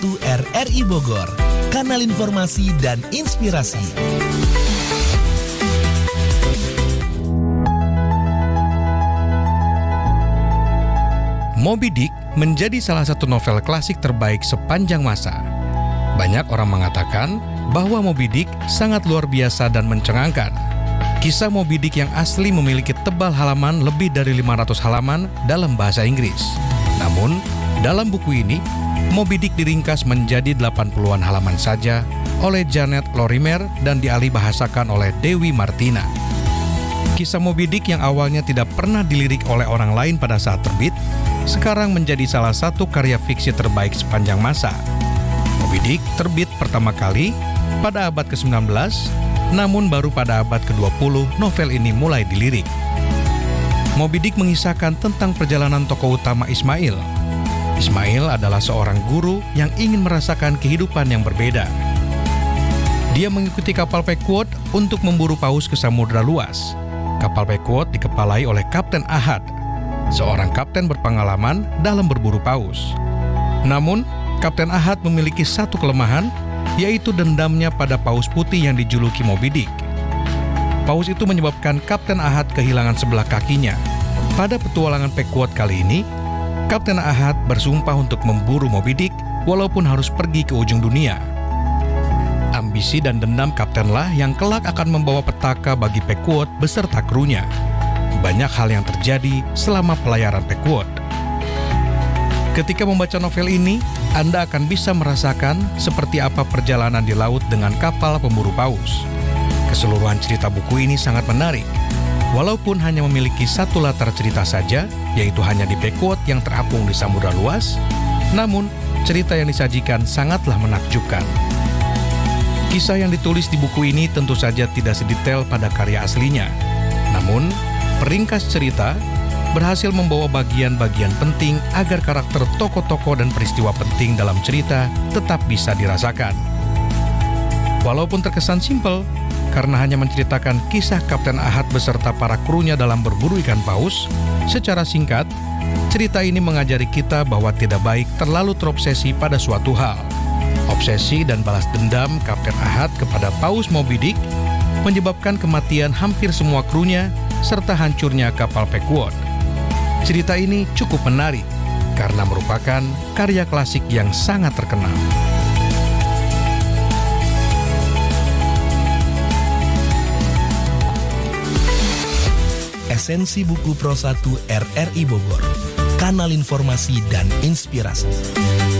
RRI Bogor, kanal informasi dan inspirasi. Moby Dick menjadi salah satu novel klasik terbaik sepanjang masa. Banyak orang mengatakan bahwa Moby Dick sangat luar biasa dan mencengangkan. Kisah Moby Dick yang asli memiliki tebal halaman lebih dari 500 halaman dalam bahasa Inggris. Namun, dalam buku ini, Moby Dick diringkas menjadi 80-an halaman saja oleh Janet Lorimer dan dialih bahasakan oleh Dewi Martina. Kisah Moby Dick yang awalnya tidak pernah dilirik oleh orang lain pada saat terbit, sekarang menjadi salah satu karya fiksi terbaik sepanjang masa. Moby Dick terbit pertama kali pada abad ke-19, namun baru pada abad ke-20 novel ini mulai dilirik. Moby Dick mengisahkan tentang perjalanan tokoh utama Ismail. Ismail adalah seorang guru yang ingin merasakan kehidupan yang berbeda. Dia mengikuti kapal Pequod untuk memburu paus ke samudera luas. Kapal Pequod dikepalai oleh Kapten Ahad, seorang kapten berpengalaman dalam berburu paus. Namun, Kapten Ahad memiliki satu kelemahan, yaitu dendamnya pada paus putih yang dijuluki Moby Dick. Paus itu menyebabkan Kapten Ahad kehilangan sebelah kakinya. Pada petualangan Pequod kali ini, Kapten Ahad bersumpah untuk memburu Moby Dick walaupun harus pergi ke ujung dunia. Ambisi dan dendam kaptenlah yang kelak akan membawa petaka bagi Pequod beserta krunya. Banyak hal yang terjadi selama pelayaran Pequod. Ketika membaca novel ini, Anda akan bisa merasakan seperti apa perjalanan di laut dengan kapal pemburu paus. Keseluruhan cerita buku ini sangat menarik. Walaupun hanya memiliki satu latar cerita saja, yaitu hanya di Pequod yang terapung di samudera luas, namun cerita yang disajikan sangatlah menakjubkan. Kisah yang ditulis di buku ini tentu saja tidak sedetail pada karya aslinya. Namun, peringkas cerita berhasil membawa bagian-bagian penting agar karakter tokoh-tokoh dan peristiwa penting dalam cerita tetap bisa dirasakan. Walaupun terkesan simpel, karena hanya menceritakan kisah Kapten Ahad beserta para krunya dalam berburu ikan paus, secara singkat, cerita ini mengajari kita bahwa tidak baik terlalu terobsesi pada suatu hal. Obsesi dan balas dendam Kapten Ahad kepada paus Moby Dick menyebabkan kematian hampir semua krunya serta hancurnya kapal Pequod. Cerita ini cukup menarik karena merupakan karya klasik yang sangat terkenal. Esensi buku Pro 1 RRI Bogor, kanal informasi dan inspirasi.